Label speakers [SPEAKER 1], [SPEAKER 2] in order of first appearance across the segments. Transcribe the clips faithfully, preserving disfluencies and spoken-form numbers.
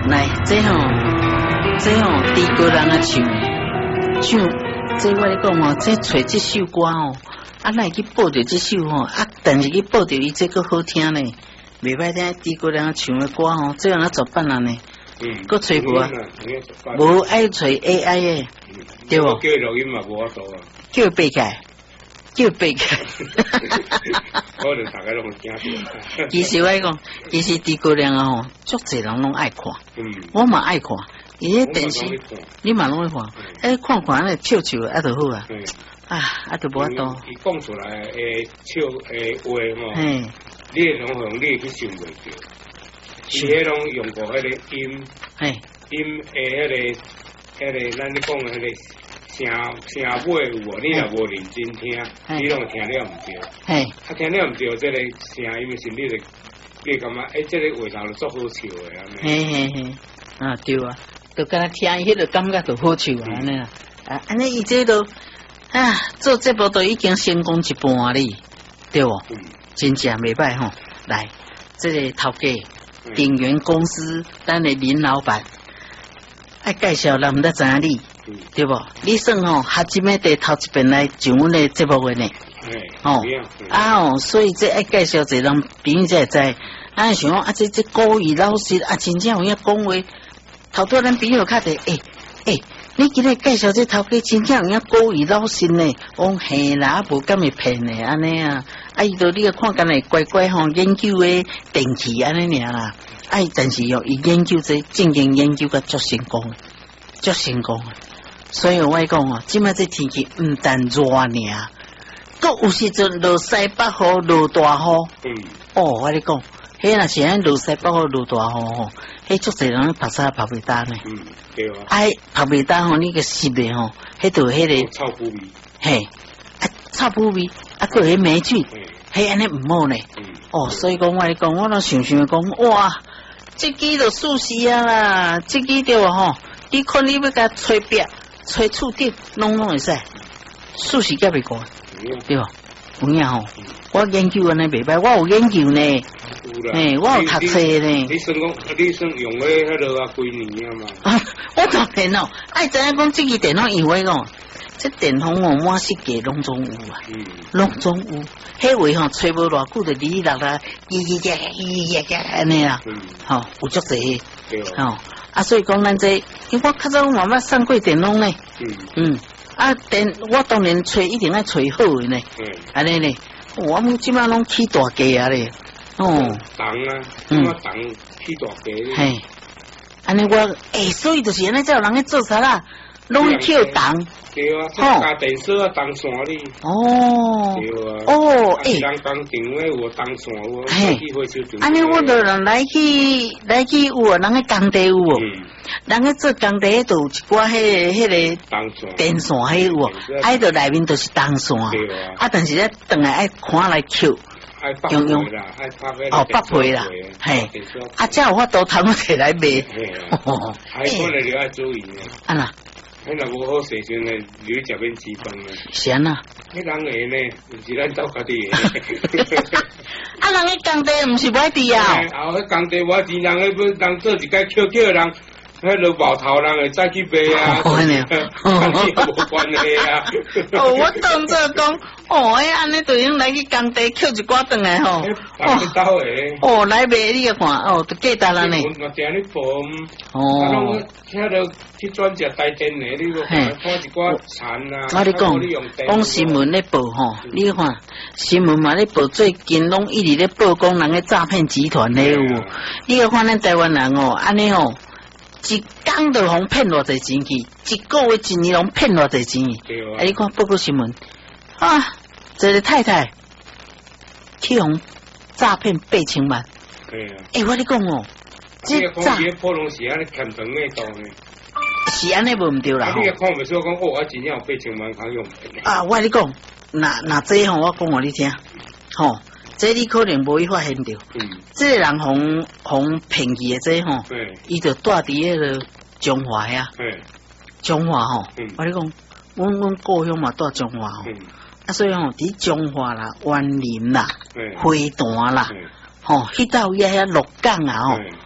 [SPEAKER 1] 来，这吼、哦，这吼、哦，低高人啊唱，唱，这我咧讲哦，这找这首歌哦，啊，来去报着这首吼、哦，啊，但是去报着伊这个好听呢，袂歹听低高人啊唱的歌吼、哦，这样啊做办啊呢？嗯，搁找无啊？无爱找 A I 的，对无？
[SPEAKER 2] 叫录音嘛无法度啊，
[SPEAKER 1] 叫背起来。叫背起来，
[SPEAKER 2] 可能大家拢听到。
[SPEAKER 1] 其实我讲，其实低高粱啊吼，足侪人拢爱看，嗯，我嘛爱看。伊迄电视，你嘛拢会看，哎，看看咧笑笑啊就好啊，啊啊就无法度。
[SPEAKER 2] 伊讲出来诶笑诶话吼，嘿，你诶拢用你去想袂着，伊迄拢用过迄个音，嘿，音诶迄个迄个咱咧讲诶迄个。声声尾有无？你若无认真听，你拢听了毋对。嘿，啊听了毋对，这个声音是你个，你感觉诶，这个话头就足好笑诶安尼。
[SPEAKER 1] 嘿嘿嘿，啊对啊，就敢若听伊迄个感觉就好笑啊安尼啊，啊安尼伊这都啊做这部都已经成功一半哩，对无？嗯，真正袂歹吼。来，这个头家鼎元公司，咱的林老板，爱介绍人毋得知影你。嗯、对不？你算吼，哈今麦第头一遍来上阮的节目的呢，哦，啊哦，所以这爱介绍一人朋友才知，啊想讲啊这这古语老师啊真正有影讲话，头拄咱朋友较侪，诶诶，你今日介绍这头家真正有影古语老师呢，讲嘿啦，无敢会骗的安尼啊，啊伊都你看干来乖乖吼研究的电器安尼尔啦，啊但是哟伊研究这正经研究个足成功，足成功。所以我讲哦，即摆这天气唔但热尔，佮有时阵落西北雨，落大雨。嗯。哦，我咧讲，迄若是安落西北雨，落大雨吼，迄足侪人拍沙拍袂单呢。嗯，对啊。哎，拍袂单吼，你个湿的吼，迄度迄个
[SPEAKER 2] 臭腐味。
[SPEAKER 1] 嘿，啊臭腐味，啊佮迄霉菌，迄安尼唔好呢。嗯。哦，所以讲我咧讲，我都想想讲，哇，这支就舒适啊啦，这支对吼，你看你要甲吹壁。吹厝顶拢拢会使，数学甲袂过，对吧？有影吼，我研究安尼袂歹，我有研究呢，诶，我有读册呢。
[SPEAKER 2] 你算讲，你算用诶迄落啊几年啊嘛？
[SPEAKER 1] 啊，我当然哦，爱知影讲即支电脑用诶哦，即电筒哦，满世界拢总有啊，拢总有。迄位吼吹无偌久就哩哩啦啦，叽叽叽叽叽安尼啊，吼有足济，吼。啊，所以讲咱这，因为我较早慢慢上过电脑呢，嗯嗯，啊电我当然找一定要找好的呢，嗯，安尼呢，我们即摆拢起大价啊咧，哦，
[SPEAKER 2] 重啊，嗯，重起大价，
[SPEAKER 1] 嘿，安尼我，诶、欸，所以就是安尼才有人去做啥啦，拢去捡重。
[SPEAKER 2] 对啊，加电视啊，当线哩。
[SPEAKER 1] 哦。
[SPEAKER 2] 对啊。
[SPEAKER 1] 哦，
[SPEAKER 2] 诶。人工定位有当线有，
[SPEAKER 1] 嘿。安尼我着人来去来去有啊，人去工地有哦。嗯。人去做工地迄度有一寡迄个迄个。
[SPEAKER 2] 当线。
[SPEAKER 1] 电线迄有哦，啊，迄度内面都是当线。
[SPEAKER 2] 对啊。
[SPEAKER 1] 啊，但是咧，等下爱看来扣。
[SPEAKER 2] 爱北配啦，爱北配。
[SPEAKER 1] 哦，北配啦，嘿。啊，才有法度通我摕来卖。
[SPEAKER 2] 哦。还可能你爱注意呢。
[SPEAKER 1] 啊啦。
[SPEAKER 2] 迄若无好势阵呢，你食免吃饭呢。
[SPEAKER 1] 是安那？
[SPEAKER 2] 迄人会呢，毋是咱走家己的。
[SPEAKER 1] 啊，人迄工地毋是买地啊？
[SPEAKER 2] 啊，迄工地买地，人迄要人做一间捡捡人，迄落毛头人会再去卖啊。
[SPEAKER 1] 哦，安尼啊，
[SPEAKER 2] 无关系啊。
[SPEAKER 1] 哦，我当作讲，哦，哎，安尼就用来去工地捡一寡转来吼。
[SPEAKER 2] 哦，
[SPEAKER 1] 哦，来卖你个看，哦，都价值啦呢。
[SPEAKER 2] 我定你报。哦。啊，拢听到。去转食大电的，你个看一寡田啊，
[SPEAKER 1] 我咧讲，讲新闻咧报吼，你看新闻嘛咧报，最近拢一直咧报讲人个诈骗集团咧有，你个看咱台湾人哦，安尼哦，一工就互骗偌济钱去，一个月一年拢骗偌济钱去，啊，你看报告新闻啊，这个太太去互诈骗八千万，诶，我咧讲哦，
[SPEAKER 2] 这诈骗普通是安尼欠长诶多呢。
[SPEAKER 1] 是安尼无毋对啦。
[SPEAKER 2] 啊，你个看袂出讲，哦，我真正有八千万通用。
[SPEAKER 1] 啊，我你讲，那那这吼，我讲互你听，吼，这你可能无去发现到。嗯。这个人互互骗去的这吼，伊就住伫迄个中华呀。嗯。中华吼，我你讲，阮阮故乡嘛住中华吼，啊，所以吼伫中华啦、园林啦、花坛啦，吼，迄道遐遐鹿港啊吼。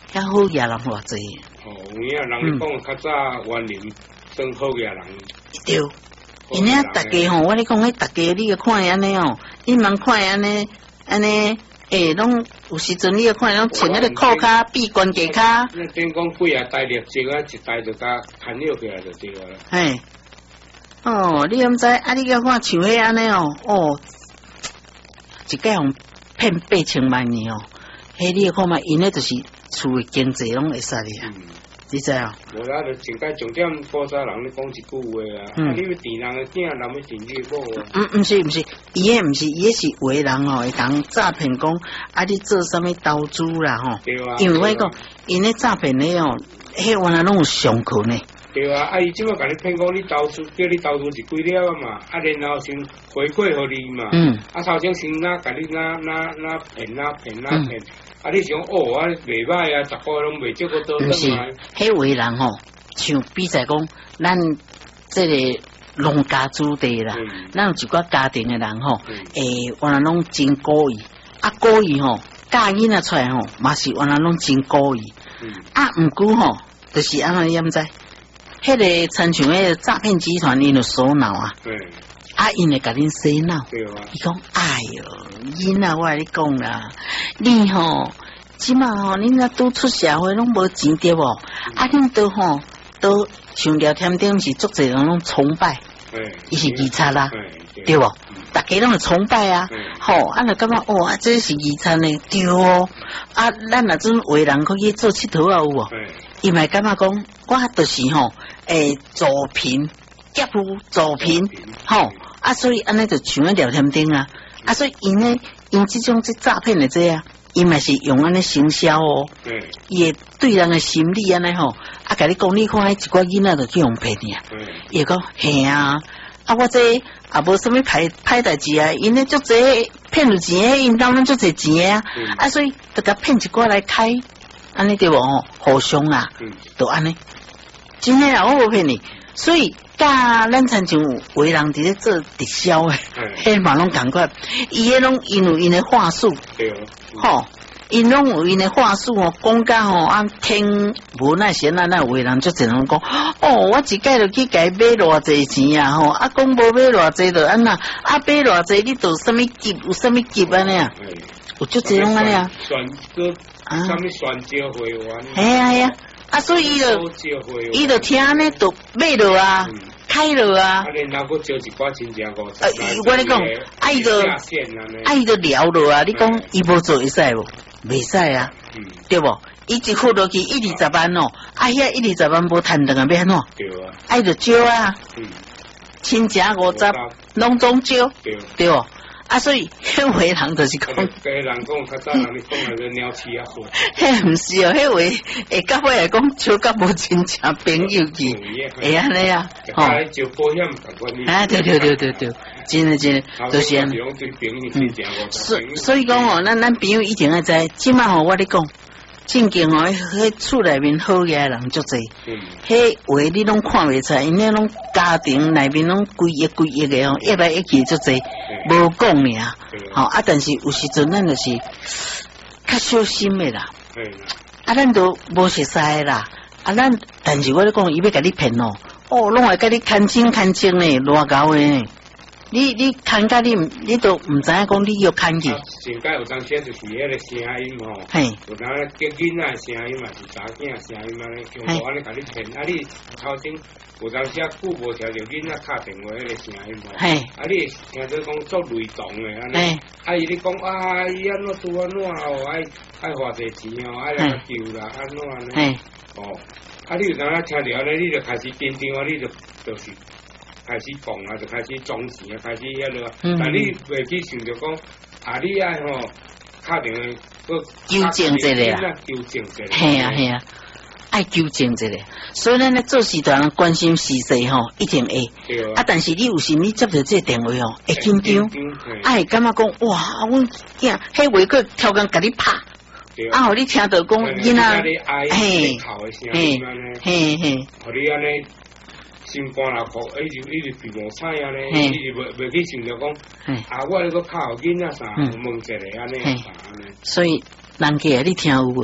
[SPEAKER 1] 遐好野人偌济。
[SPEAKER 2] 哦，有影人讲较早园林算好野人。
[SPEAKER 1] 对，因遐大家吼，我咧讲，迄大家你个看安尼哦，你茫看安尼安尼。诶，拢有时阵你要看，拢穿迄个裤骹、闭关节骹。
[SPEAKER 2] 那等讲几啊台绿色啊，一台就甲牵绕起来就对了。
[SPEAKER 1] 嘿，哦，你毋知啊？你甲看像迄安尼哦，哦，一届用骗八千万年哦，迄你看嘛，因迄就是厝诶经济拢会使哩啊。你知啊？
[SPEAKER 2] 无啦，就真该重点古早人咧讲一句话啊，啊，你要甜人诶囝，人要甜你某啊。
[SPEAKER 1] 嗯，毋是毋是，伊迄毋是，伊迄是有诶人吼，会讲诈骗讲啊，你做啥物投资啦吼？
[SPEAKER 2] 对啊。
[SPEAKER 1] 因为我讲，因咧诈骗咧哦，迄原来拢有上课呢。
[SPEAKER 2] 对啊，啊，伊即摆甲你骗讲你投资，叫你投资一几了啊嘛，啊，然后先回馈互你嘛。嗯。啊，头先先哪甲你哪哪哪骗哪骗哪骗。啊！你想哦，啊，袂歹啊，逐个拢袂少个多等啊。
[SPEAKER 1] 迄位人吼，像比赛讲，咱这个农家子弟啦，咱有一寡家庭的人吼，诶，原来拢真故意，啊，故意吼，教囡仔出来吼，嘛是原来拢真故意。啊，毋过吼，就是安尼，毋知，迄个参像迄个诈骗集团，因就首脑啊。啊，因会甲恁洗脑，伊讲，哎哟，囡仔，我甲你讲啦，你吼，即马吼，恁若拄出社会拢无钱对无？啊，恁都吼，都像聊天顶是足侪人拢崇拜，伊是义賊啦，对无？大家拢会崇拜啊，吼，啊，就感觉哦，啊，这是义賊呢，对哦，啊，咱若阵为人去做佚佗啊有无？伊咪感觉讲，我就是吼，诶，助贫。劫富助贫，吼啊，所以安尼就像咧聊天顶啊，啊，所以因咧因即种即诈骗的这啊，因嘛是用安尼行销哦，嗯，伊会对人的心理安尼吼，啊，甲你讲你看迄一寡囡仔就去用骗你啊，嗯，伊讲嘿啊，啊，我这也无啥物歹歹代志啊，因咧足济骗有钱，因当然足济钱啊，嗯，啊，所以就甲骗一寡来开，安尼对无吼，互相啊，嗯，都安尼，真诶啊，我无骗你，所以。甲咱参像为人伫咧做直销诶，迄嘛拢共款，伊迄拢因有因诶话术，吼，因拢有因诶话术哦，讲甲吼啊听无那些那那为人就只能讲，哦，我一届就去甲伊买偌济钱啊，吼，啊讲无买偌济就安那，啊买偌济你做啥物急，有啥物急安尼啊，有足济拢安尼啊，
[SPEAKER 2] 选个啥物选招会员，
[SPEAKER 1] 系啊系啊。啊，所以伊就伊就听安尼就买落啊，开落啊。啊，
[SPEAKER 2] 然后招一寡亲戚五十。
[SPEAKER 1] 呃，我咧讲，啊伊就啊伊就聊落啊，你讲伊无做会使无？袂使啊，对无？伊一付落去一二十万哦，啊遐一二十万无趁等啊，要安怎？对啊。啊伊就招啊，亲戚五十，拢总招，对无？啊，所以迄位人就是讲，
[SPEAKER 2] 个人讲较早人咧讲那个鸟鼠啊好。
[SPEAKER 1] 迄毋是哦，迄位会到尾来讲，超甲无亲戚朋友去，会安尼啊，
[SPEAKER 2] 吼。就保险同款。
[SPEAKER 1] 啊，对对对对对，真诶真诶，就是安尼。所所以讲哦，咱咱朋友一定要知，即摆吼我咧讲。正经哦，迄厝内面好嘢人足济，迄话你拢看袂出，因迄拢家庭内面拢规亿规亿嘅哦，一来一去足济，无讲尔，吼啊！但是有时阵咱就是较小心的啦，啊，咱都无熟悉啦，啊，咱但是我咧讲，伊要甲你骗哦，哦，拢会甲你看清看清呢，偌高诶。你你看甲你，你都唔知影讲你要看去。
[SPEAKER 2] 上届有当时就是迄个声音吼，嘿，有当叫囡仔声音嘛，是查囝声音嘛，用无安尼甲你骗，啊你头前有当时久无听着囡仔敲电话迄个声音吼，嘿，啊你听着讲足雷同诶安尼，啊伊你讲啊伊安怎拄安怎哦，爱爱花侪钱哦，爱来救啦，安怎安尼，嘿，哦，啊你有当时听着安尼，你就开始紧张啊，你就就是。开始讲啊，就开始装钱啊，开始遐落。嗯、但你袂去想着讲，啊，你爱吼，敲电话个
[SPEAKER 1] 纠正一下啦，
[SPEAKER 2] 纠正一下。
[SPEAKER 1] 系啊系啊，爱纠正一下。所以咱咧做时段关心时事吼，一定会。对啊。啊，但是你有时你接到这电话哦，会紧张，爱感觉讲哇，阮囝迄话个超工甲你拍。啊，互你听到讲囡仔，嘿，嘿，嘿嘿，
[SPEAKER 2] 互你安尼。心肝若苦，伊就伊就鼻毛菜啊咧，伊就袂袂去想着讲，啊，我咧个靠囡仔啥，问一个安尼啥安尼。
[SPEAKER 1] 所以人家你听有无？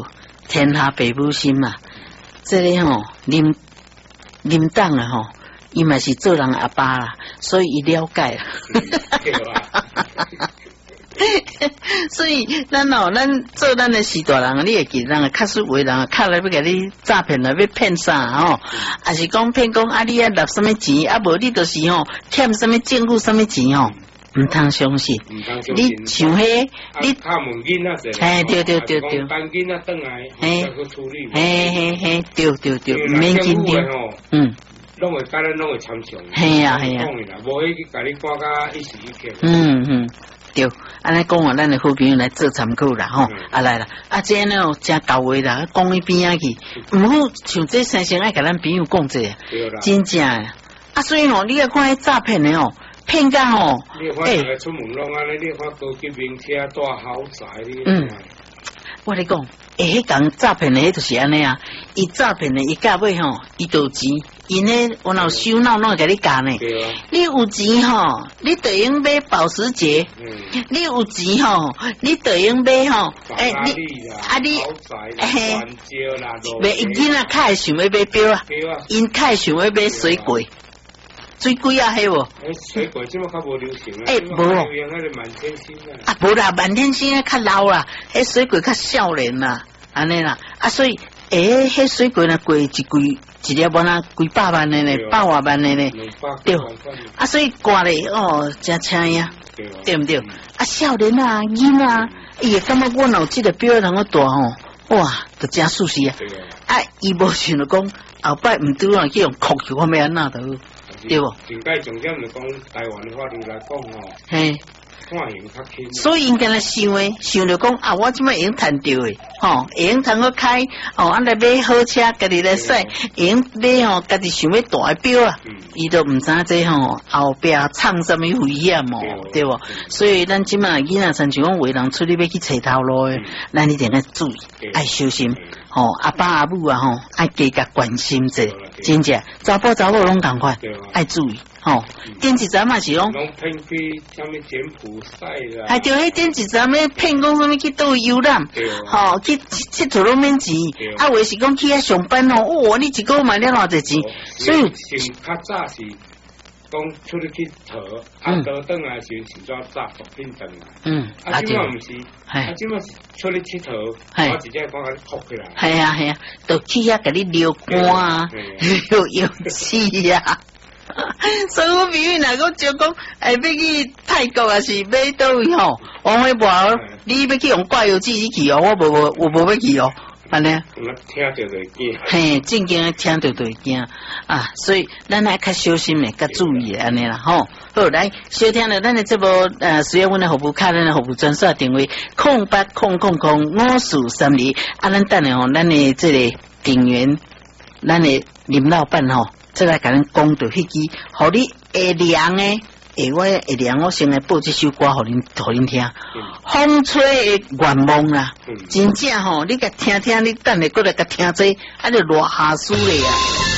[SPEAKER 1] 天下父母心嘛，这里吼林林党啊吼，伊嘛是做人阿爸啦，所以伊了解啦。所以咱哦，咱做咱的时大人，你会记人确实为人靠来要甲你诈骗来要骗啥吼，还是讲骗讲啊你啊纳什么钱，啊无你就是吼欠什么政府什么钱吼，唔通相信。你像迄你
[SPEAKER 2] 他问囡仔者，
[SPEAKER 1] 哎对对对对，
[SPEAKER 2] 等囡仔转来再去处理。
[SPEAKER 1] 嘿嘿嘿，对对对，唔免紧张。嗯。
[SPEAKER 2] 拢会甲咱拢会参详。
[SPEAKER 1] 系啊系啊。
[SPEAKER 2] 无去甲你赶甲一时一刻。
[SPEAKER 1] 嗯嗯。对，安尼讲话，咱的好朋友来做参考啦，吼、嗯，啊来啦，啊这呢真到位啦，讲伊边仔去，唔好像这生生爱甲咱朋友讲这，真正啊，啊所以吼，你要看迄诈骗的哦，骗到吼，
[SPEAKER 2] 诶，出门拢安尼，你看高级名车、大豪宅，
[SPEAKER 1] 嗯，我咧讲，诶，迄讲诈骗的，迄就是安尼啊，伊诈骗的，伊到尾吼，伊有钱。因呢，我老收闹拢会甲你教呢。你有钱吼，你就用买保时捷。嗯、你有钱吼，你就用买吼，诶、欸，你啊你，嘿，买囡仔较会想要买表啊，因较会想要买水果，水果啊，迄无？
[SPEAKER 2] 水果即马较无流行啊。
[SPEAKER 1] 诶，无。啊，无啦，满天星啊较老啦，迄水果较少年啦，安尼啦，啊所以，诶，迄水果若贵一贵。一粒万啊，几百万的呢，百外万的呢，对，啊，所以挂咧哦，真请呀，对唔对？啊，少年啊，囡啊，伊会感觉我有这个表通个大吼，哇，就真舒适啊！啊，伊无想着讲后摆唔对啊，去用酷去我要安那得，对不？
[SPEAKER 2] 应该重点就讲台湾的法律来讲吼，
[SPEAKER 1] 嘿。
[SPEAKER 2] 判刑较轻，
[SPEAKER 1] 所以应该来想诶，想着讲啊，我即摆会用赚到诶，吼，会用通去开，哦，安来买好车，家己来驶，会用买吼，家己想要大诶表啊，伊都毋知这吼后壁藏什么危险哦，对无？所以咱即摆囡仔亲像讲为人出去要去找头路诶，咱一定要注意，爱小心，吼，阿爸阿母啊吼，爱加甲关心者，真正查甫查某拢共款，爱注意。吼，电子站嘛是讲，
[SPEAKER 2] 拢骗去啥物柬埔寨啦，
[SPEAKER 1] 哎，对，迄电子站咩骗讲啥物去倒游览，吼，去佚佚佗拢免钱，啊，为是讲去遐上班哦，哇，你一个月买了偌济钱，所以
[SPEAKER 2] 先较早是讲出去去淘，啊，倒转来时是怎诈毒品转来，嗯，啊，即马毋是，啊，即马是出去佚佗，我直接讲甲你哭起来，
[SPEAKER 1] 系啊系啊，就去遐甲你撩肝啊，撩油漆啊。所以我朋友若讲就讲，哎，要去泰国啊，是要倒位吼？王辉博，你要去用挂油纸你去哦，我无无我无要去哦，安尼。
[SPEAKER 2] 听着就会惊。
[SPEAKER 1] 嘿，正经听着就会惊啊，所以咱爱较小心诶，较注意诶，安尼啦吼。好，来收听了咱的这部呃，需要阮的服务卡，咱的服务专线定位空八空空空五四三二，啊，咱等下吼，咱的这个店员，咱的林老板吼。再来甲咱讲到迄支，互你会凉诶，诶，我会凉，我先来播这首歌，互恁，互恁听。风吹的愿望啦，真正吼，你甲听听，你等下过来甲听这，啊，就偌下输咧啊！